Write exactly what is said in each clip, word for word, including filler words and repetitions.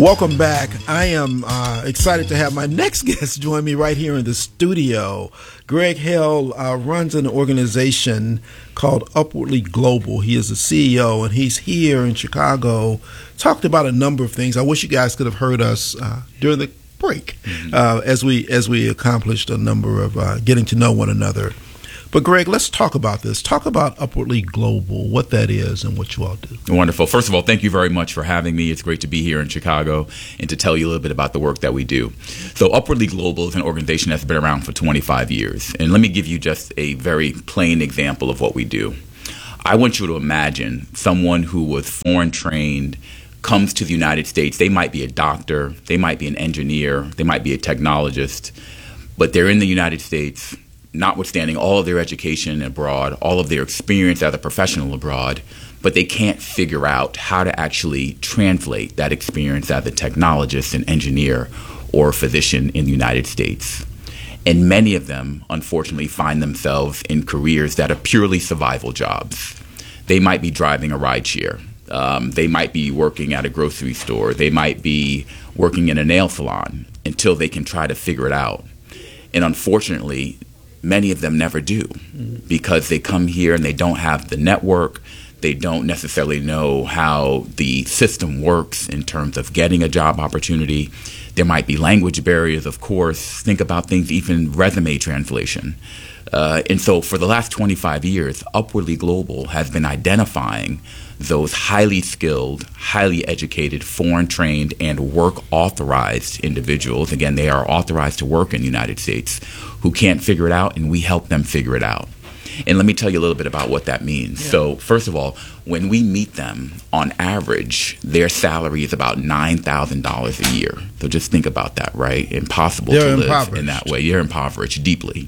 Welcome back. I am uh, excited to have my next guest join me right here in the studio. Greg Hale uh, runs an organization called Upwardly Global. He is the C E O, and he's here in Chicago. Talked about a number of things. I wish you guys could have heard us uh, during the break mm-hmm. uh, as we as we accomplished a number of uh, getting to know one another. But Greg, let's talk about this. Talk about Upwardly Global, what that is and what you all do. Wonderful. First of all, thank you very much for having me. It's great to be here in Chicago and to tell you a little bit about the work that we do. So Upwardly Global is an organization that's been around for twenty-five years. And let me give you just a very plain example of what we do. I want you to imagine someone who was foreign trained, comes to the United States. They might be a doctor, they might be an engineer, they might be a technologist, but they're in the United States, notwithstanding all of their education abroad, all of their experience as a professional abroad, but they can't figure out how to actually translate that experience as a technologist, an engineer, or a physician in the United States. And many of them, unfortunately, find themselves in careers that are purely survival jobs. They might be driving a rideshare. Um, they might be working at a grocery store. They might be working in a nail salon until they can try to figure it out. And unfortunately, many of them never do because they come here and they don't have the network. They don't necessarily know how the system works in terms of getting a job opportunity. There might be language barriers, of course. Think about things, even resume translation. Uh, and so for the last twenty-five years, Upwardly Global has been identifying those highly skilled, highly educated, foreign-trained, and work-authorized individuals. Again, they are authorized to work in the United States, who can't figure it out, and we help them figure it out. And let me tell you a little bit about what that means. Yeah. So first of all, when we meet them, on average, their salary is about nine thousand dollars a year. So just think about that, right? Impossible They're to live in that way. You're impoverished deeply.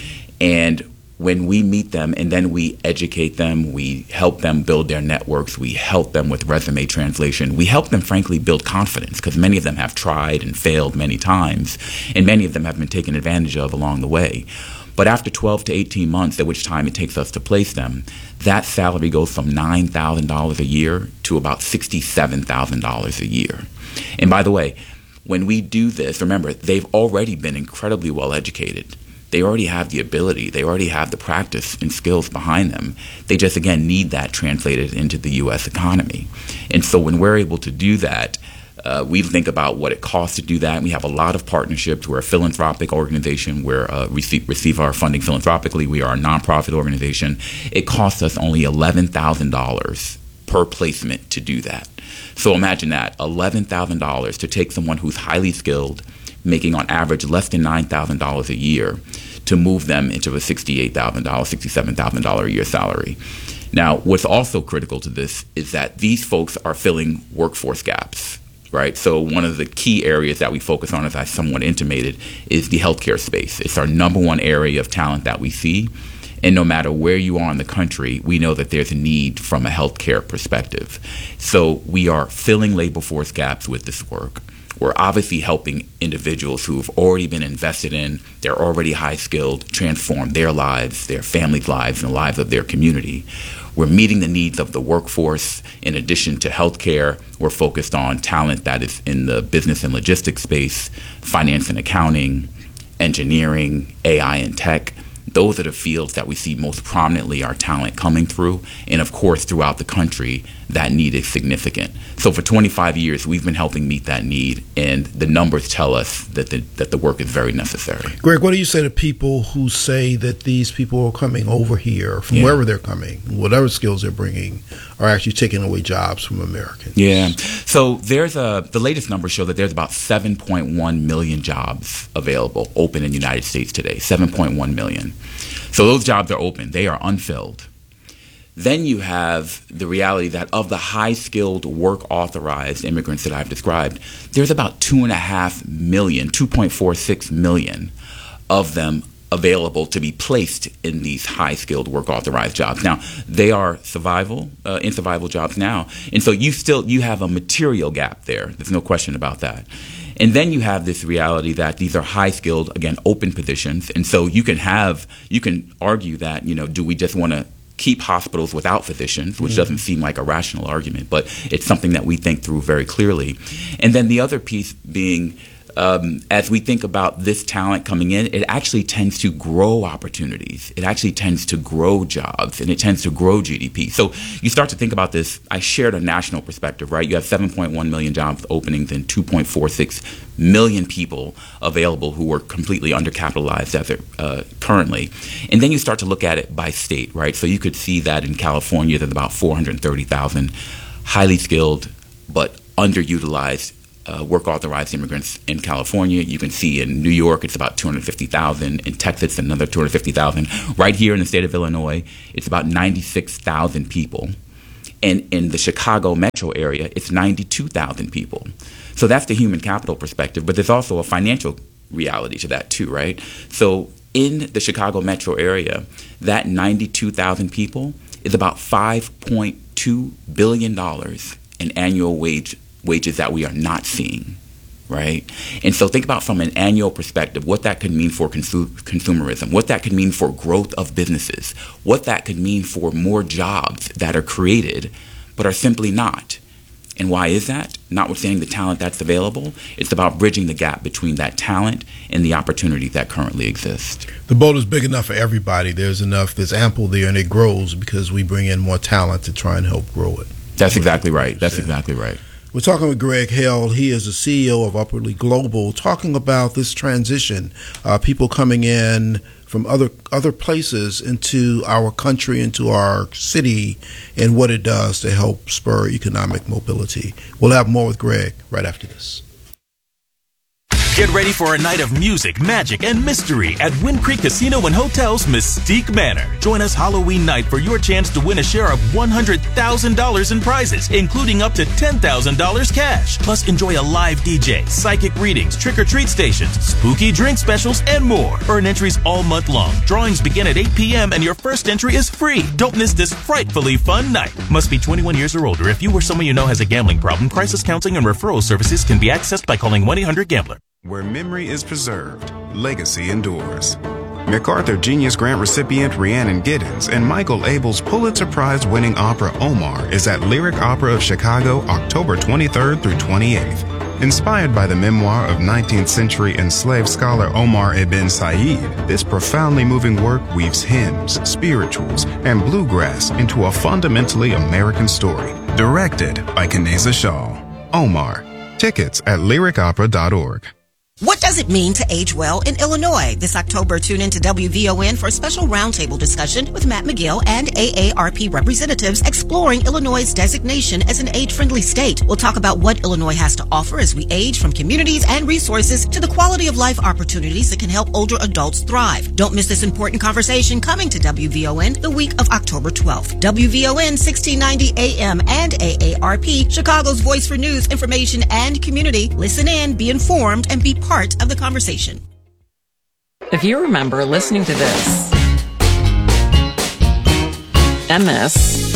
And when we meet them and then we educate them, we help them build their networks, we help them with resume translation, we help them, frankly, build confidence, because many of them have tried and failed many times, and many of them have been taken advantage of along the way. But after twelve to eighteen months, at which time it takes us to place them, that salary goes from nine thousand dollars a year to about sixty-seven thousand dollars a year. And by the way, when we do this, remember, they've already been incredibly well educated. They already have the ability, they already have the practice and skills behind them. They just, again, need that translated into the U S economy. And so when we're able to do that, uh, we think about what it costs to do that. We have a lot of partnerships. We're a philanthropic organization. We uh, receive, receive our funding philanthropically. We are a nonprofit organization. It costs us only eleven thousand dollars per placement to do that. So imagine that, eleven thousand dollars to take someone who's highly skilled, making on average less than nine thousand dollars a year, to move them into a sixty-eight thousand dollars, sixty-seven thousand dollars a year salary. Now, what's also critical to this is that these folks are filling workforce gaps, right? So one of the key areas that we focus on, as I somewhat intimated, is the healthcare space. It's our number one area of talent that we see. And no matter where you are in the country, we know that there's a need from a healthcare perspective. So we are filling labor force gaps with this work. We're obviously helping individuals who have already been invested in, they're already high-skilled, transform their lives, their families' lives, and the lives of their community. We're meeting the needs of the workforce. In addition to healthcare, we're focused on talent that is in the business and logistics space, finance and accounting, engineering, A I and tech. Those are the fields that we see most prominently our talent coming through. And of course, throughout the country, that need is significant. So for twenty-five years, we've been helping meet that need, and the numbers tell us that the, that the work is very necessary. Greg, what do you say to people who say that these people are coming over here from yeah. wherever they're coming, whatever skills they're bringing, are actually taking away jobs from Americans? Yeah. So there's a, the latest numbers show that there's about seven point one million jobs available, open in the United States today, seven point one million. So those jobs are open. They are unfilled. Then you have the reality that of the high-skilled, work-authorized immigrants that I've described, there's about two and a half million, two point four six million of them available to be placed in these high-skilled, work-authorized jobs. Now, they are survival, uh, in survival jobs now, and so you still you have a material gap there. There's no question about that. And then you have this reality that these are high-skilled, again, open positions, and so you can have you can argue that, you know, do we just want to keep hospitals without physicians, which mm. doesn't seem like a rational argument, but it's something that we think through very clearly. And then the other piece being, Um, as we think about this talent coming in, it actually tends to grow opportunities. It actually tends to grow jobs, and it tends to grow G D P. So you start to think about this. I shared a national perspective, right? You have seven point one million jobs openings and two point four six million people available who are completely undercapitalized as it, uh, currently. And then you start to look at it by state, right? So you could see that in California, there's about four hundred thirty thousand highly skilled but underutilized Uh, work-authorized immigrants in California. You can see in New York, it's about two hundred fifty thousand. In Texas, another two hundred fifty thousand. Right here in the state of Illinois, it's about ninety-six thousand people. And in the Chicago metro area, it's ninety-two thousand people. So that's the human capital perspective, but there's also a financial reality to that too, right? So in the Chicago metro area, that ninety-two thousand people is about five point two billion dollars in annual wage wages that we are not seeing, right? And so think about from an annual perspective what that could mean for consu- consumerism, what that could mean for growth of businesses, what that could mean for more jobs that are created but are simply not. And why is that? Notwithstanding the talent that's available, it's about bridging the gap between that talent and the opportunities that currently exist. The boat is big enough for everybody. There's enough, there's ample there, and it grows because we bring in more talent to try and help grow it. That's exactly right. That's exactly right. We're talking with Greg Held. He is the C E O of Upwardly Global, talking about this transition, uh, people coming in from other other places into our country, into our city, and what it does to help spur economic mobility. We'll have more with Greg right after this. Get ready for a night of music, magic, and mystery at Wind Creek Casino and Hotel's Mystique Manor. Join us Halloween night for your chance to win a share of one hundred thousand dollars in prizes, including up to ten thousand dollars cash. Plus, enjoy a live D J, psychic readings, trick-or-treat stations, spooky drink specials, and more. Earn entries all month long. Drawings begin at eight p.m. and your first entry is free. Don't miss this frightfully fun night. Must be twenty-one years or older. If you or someone you know has a gambling problem, crisis counseling and referral services can be accessed by calling one eight hundred gambler. Where memory is preserved, legacy endures. MacArthur Genius Grant recipient Rhiannon Giddens and Michael Abel's Pulitzer Prize-winning opera Omar is at Lyric Opera of Chicago October twenty-third through twenty-eighth. Inspired by the memoir of nineteenth century enslaved scholar Omar Ibn Said, this profoundly moving work weaves hymns, spirituals, and bluegrass into a fundamentally American story. Directed by Kaneza Shaw. Omar. Tickets at lyric opera dot org. What does it mean to age well in Illinois? This October, tune in to W V O N for a special roundtable discussion with Matt McGill and A A R P representatives exploring Illinois' designation as an age-friendly state. We'll talk about what Illinois has to offer as we age, from communities and resources to the quality of life opportunities that can help older adults thrive. Don't miss this important conversation coming to W V O N the week of October twelfth. W V O N sixteen ninety A M and A A R P, Chicago's voice for news, information, and community. Listen in, be informed, and be part part of the conversation. If you remember listening to this, M S,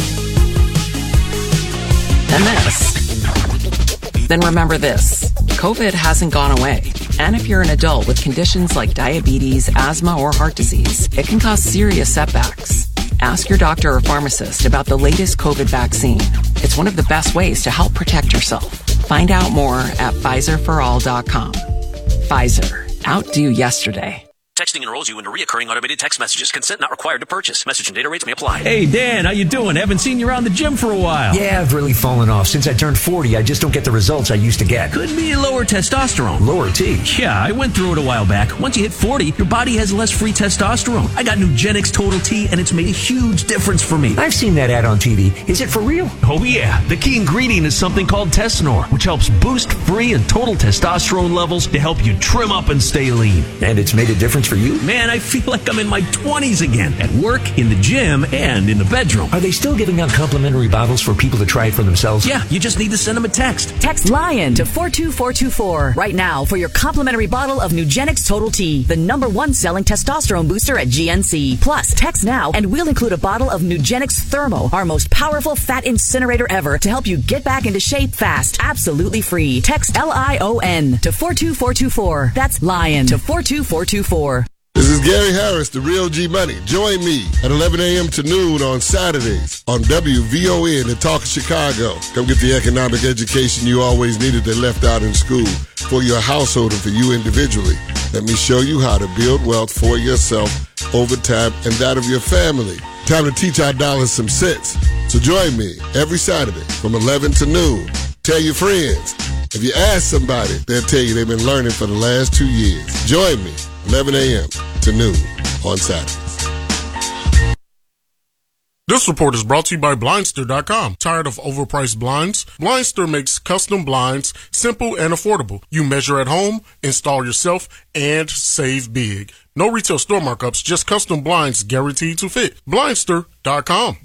M S, then remember this. COVID hasn't gone away. And if you're an adult with conditions like diabetes, asthma, or heart disease, it can cause serious setbacks. Ask your doctor or pharmacist about the latest COVID vaccine. It's one of the best ways to help protect yourself. Find out more at Pfizer for all dot com. Pfizer. Outdo yesterday. Texting enrolls you into reoccurring automated text messages. Consent not required to purchase. Message and data rates may apply. Hey, Dan, how you doing? Haven't seen you around the gym for a while. Yeah, I've really fallen off. Since I turned forty, I just don't get the results I used to get. Could be lower testosterone. Lower T? Yeah, I went through it a while back. Once you hit forty, your body has less free testosterone. I got Nugenix Total T, and it's made a huge difference for me. I've seen that ad on T V. Is it for real? Oh, yeah. The key ingredient is something called Tesnor, which helps boost free and total testosterone levels to help you trim up and stay lean. And it's made a difference for you? Man, I feel like I'm in my twenties again, at work, in the gym, and in the bedroom. Are they still giving out complimentary bottles for people to try it for themselves? Yeah, you just need to send them a text. Text LION to four two four two four right now for your complimentary bottle of Nugenix Total T, the number one selling testosterone booster at G N C. Plus, text now and we'll include a bottle of Nugenix Thermo, our most powerful fat incinerator ever, to help you get back into shape fast, absolutely free. Text L I O N to four two four two four. That's LION to four two four two four. This is Gary Harris, the Real G Money. Join me at eleven a.m. to noon on Saturdays on W V O N, the Talk of Chicago. Come get the economic education you always needed that left out in school for your household and for you individually. Let me show you how to build wealth for yourself over time and that of your family. Time to teach our dollars some sense. So join me every Saturday from eleven to noon. Tell your friends. If you ask somebody, they'll tell you they've been learning for the last two years. Join me, eleven a.m. to noon on Saturdays. This report is brought to you by Blindster dot com. Tired of overpriced blinds? Blindster makes custom blinds simple and affordable. You measure at home, install yourself, and save big. No retail store markups, just custom blinds guaranteed to fit. Blindster dot com.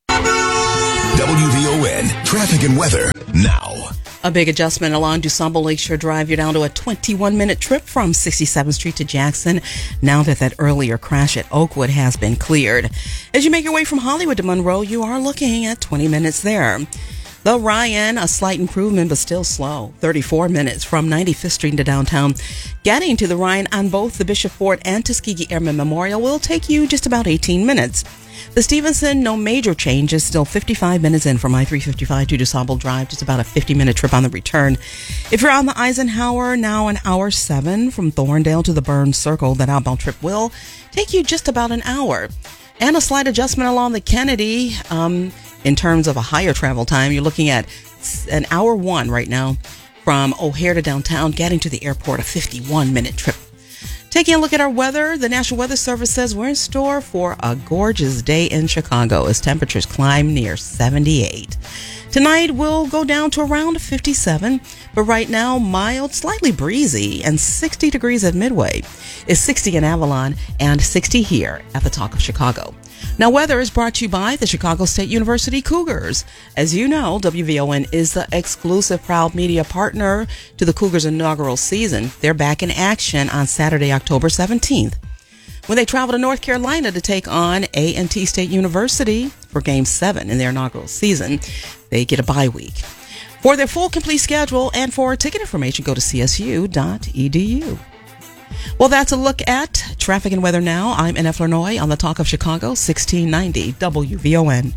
W V O N traffic and weather now. A big adjustment along DuSable Lakeshore Drive. You're down to a twenty-one minute trip from sixty-seventh Street to Jackson, now that that earlier crash at Oakwood has been cleared. As you make your way from Hollywood to Monroe, you are looking at twenty minutes there. The Ryan, a slight improvement, but still slow. thirty-four minutes from ninety-fifth Street to downtown. Getting to the Ryan on both the Bishop Fort and Tuskegee Airmen Memorial will take you just about eighteen minutes. The Stevenson, no major changes, still fifty-five minutes in from I three fifty-five to DuSable Drive, just about a fifty minute trip on the return. If you're on the Eisenhower, now an hour seven from Thorndale to the Burns Circle, that outbound trip will take you just about an hour. And a slight adjustment along the Kennedy, um, in terms of a higher travel time. You're looking at an hour one right now from O'Hare to downtown, getting to the airport, a fifty-one minute trip. Taking a look at our weather, the National Weather Service says we're in store for a gorgeous day in Chicago as temperatures climb near seventy-eight. Tonight will go down to around fifty-seven, but right now mild, slightly breezy, and sixty degrees at Midway. It's sixty in Avalon and sixty here at the Talk of Chicago. Now, weather is brought to you by the Chicago State University Cougars. As you know, W V O N is the exclusive proud media partner to the Cougars' inaugural season. They're back in action on Saturday, October seventeenth, when they travel to North Carolina to take on A and T State University for Game seven in their inaugural season. They get a bye week. For their full, complete schedule and for ticket information, go to c s u dot e d u. Well, that's a look at traffic and weather now. I'm N F Lanoy on the Talk of Chicago, sixteen ninety W V O N.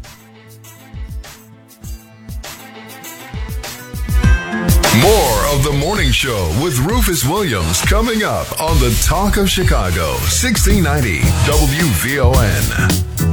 More of the morning show with Rufus Williams coming up on the Talk of Chicago, sixteen ninety W V O N.